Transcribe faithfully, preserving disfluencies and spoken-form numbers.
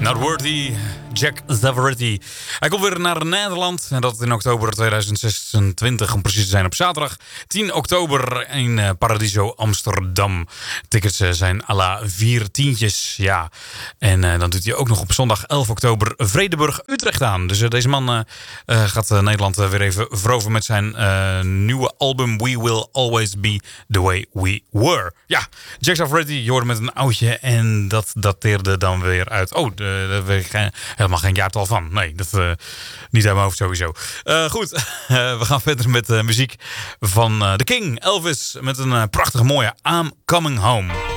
Not Worthy, Jack Zavaretti. Hij komt weer naar Nederland. En dat in oktober tweeduizend zesentwintig, om precies te zijn op zaterdag tien oktober in uh, Paradiso Amsterdam. Tickets uh, zijn à la vier tientjes. Ja. En uh, dan doet hij ook nog op zondag elf oktober Vredeburg Utrecht aan. Dus uh, deze man uh, uh, gaat uh, Nederland uh, weer even veroveren met zijn uh, nieuwe album We Will Always Be The Way We Were. Ja, Jack Zavaretti, je hoorde met een oudje en dat dateerde dan weer uit... Oh, daar weet ik geen, helemaal geen jaartal van. Nee, dat uh, niet uit mijn hoofd sowieso. Uh, goed, uh, we gaan verder met uh, muziek van uh, The King, Elvis, met een uh, prachtige mooie I'm Coming Home.